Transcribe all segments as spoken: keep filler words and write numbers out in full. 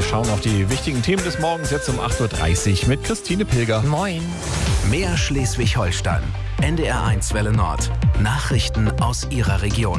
schauen auf die wichtigen Themen des Morgens jetzt um acht Uhr dreißig mit Christine Pilger. Moin. Mehr Schleswig-Holstein. N D R eins Welle Nord. Nachrichten aus Ihrer Region.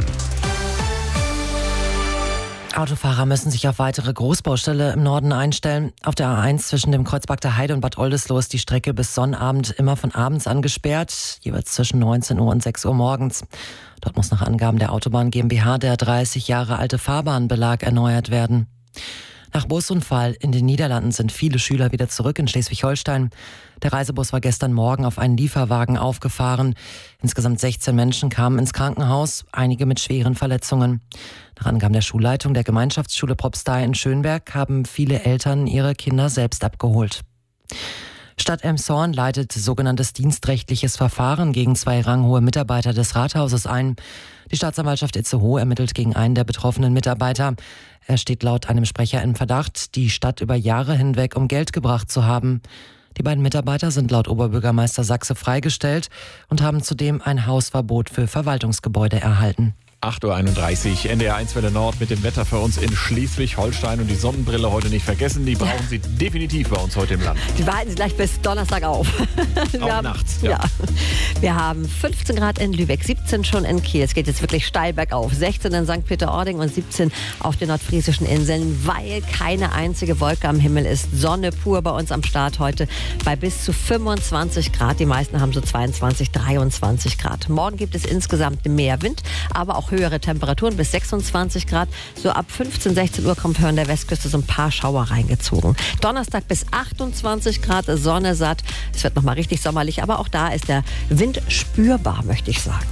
Autofahrer müssen sich auf weitere Großbaustelle im Norden einstellen. Auf der A eins zwischen dem Kreuzberg der Heide und Bad Oldesloe ist die Strecke bis Sonnabend immer von abends an gesperrt, jeweils zwischen neunzehn Uhr und sechs Uhr morgens. Dort muss nach Angaben der Autobahn GmbH der dreißig Jahre alte Fahrbahnbelag erneuert werden. Nach Busunfall in den Niederlanden sind viele Schüler wieder zurück in Schleswig-Holstein. Der Reisebus war gestern Morgen auf einen Lieferwagen aufgefahren. Insgesamt sechzehn Menschen kamen ins Krankenhaus, einige mit schweren Verletzungen. Nach Angaben der Schulleitung der Gemeinschaftsschule Propstei in Schönberg haben viele Eltern ihre Kinder selbst abgeholt. Stadt Elmshorn leitet sogenanntes dienstrechtliches Verfahren gegen zwei ranghohe Mitarbeiter des Rathauses ein. Die Staatsanwaltschaft Itzehoe ermittelt gegen einen der betroffenen Mitarbeiter. Er steht laut einem Sprecher im Verdacht, die Stadt über Jahre hinweg um Geld gebracht zu haben. Die beiden Mitarbeiter sind laut Oberbürgermeister Sachse freigestellt und haben zudem ein Hausverbot für Verwaltungsgebäude erhalten. acht Uhr einunddreißig, N D R eins Welle Nord mit dem Wetter für uns in Schleswig-Holstein. Und die Sonnenbrille heute nicht vergessen, die brauchen Sie definitiv bei uns heute im Land. Die behalten Sie gleich bis Donnerstag auf. Wir Auch haben, nachts, ja. ja. Wir haben fünfzehn Grad in Lübeck, siebzehn schon in Kiel. Es geht jetzt wirklich steil bergauf. sechzehn in Sankt Peter-Ording und siebzehn auf den nordfriesischen Inseln, weil keine einzige Wolke am Himmel ist. Sonne pur bei uns am Start heute bei bis zu fünfundzwanzig Grad. Die meisten haben so zweiundzwanzig, dreiundzwanzig Grad. Morgen gibt es insgesamt mehr Wind, aber auch höhere Temperaturen bis sechsundzwanzig Grad. So ab fünfzehn, sechzehn Uhr kommt an der Westküste so ein paar Schauer reingezogen. Donnerstag bis achtundzwanzig Grad, Sonne satt. Es wird nochmal richtig sommerlich, aber auch da ist der Wind spürbar, möchte ich sagen.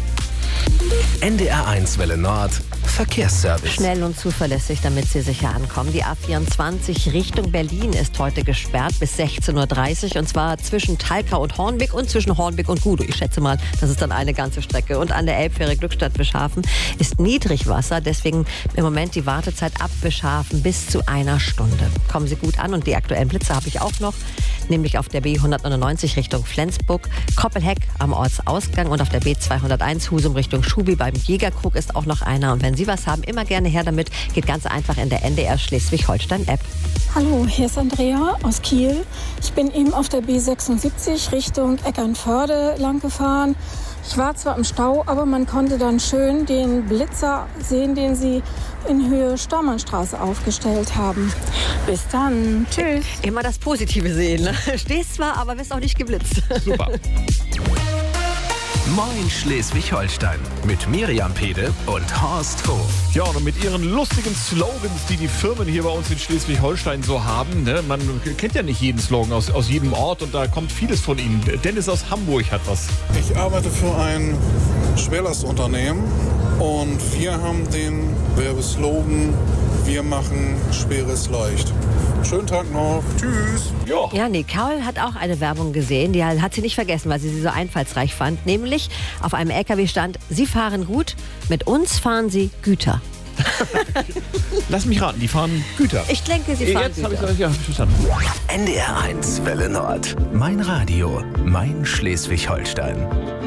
N D R eins Welle Nord. Verkehrsservice. Schnell und zuverlässig, damit Sie sicher ankommen. Die A vierundzwanzig Richtung Berlin ist heute gesperrt bis sechzehn Uhr dreißig. Und zwar zwischen Talkau und Hornbeck und zwischen Hornbeck und Gudow. Ich schätze mal, das ist dann eine ganze Strecke. Und an der Elbfähre Glückstadt-Bischhafen ist Niedrigwasser. Deswegen im Moment die Wartezeit ab Bischhafen bis zu einer Stunde. Kommen Sie gut an. Und die aktuellen Blitze habe ich auch noch. Nämlich auf der B hundertneunundneunzig Richtung Flensburg, Koppelheck am Ortsausgang und auf der B zweihunderteins Husum Richtung Schubi beim Jägerkrug ist auch noch einer. Und wenn Sie was haben, immer gerne her damit. Geht ganz einfach in der N D R Schleswig-Holstein-App. Hallo, hier ist Andrea aus Kiel. Ich bin eben auf der B sechsundsiebzig Richtung Eckernförde lang gefahren. Ich war zwar im Stau, aber man konnte dann schön den Blitzer sehen, den sie in Höhe Staumannstraße aufgestellt haben. Bis dann. Tschüss. Immer das Positive sehen. Ne? Stehst zwar, aber wirst auch nicht geblitzt. Super. Moin Schleswig-Holstein mit Miriam Pede und Horst Vogt. Ja, und mit ihren lustigen Slogans, die die Firmen hier bei uns in Schleswig-Holstein so haben. Ne? Man kennt ja nicht jeden Slogan aus, aus jedem Ort und da kommt vieles von ihnen. Dennis aus Hamburg hat was. Ich arbeite für ein Schwerlastunternehmen und wir haben den Werbeslogan: Wir machen Schweres leicht. Schönen Tag noch. Tschüss. Ja. Ja, Nicole hat auch eine Werbung gesehen, die hat sie nicht vergessen, weil sie sie so einfallsreich fand. Nämlich auf einem L K W stand: Sie fahren gut, mit uns fahren Sie Güter. Lass mich raten, die fahren Güter. Ich denke, sie fahren Jetzt habe ich Güter. es ja verstanden. N D R eins Welle Nord. Mein Radio, mein Schleswig-Holstein.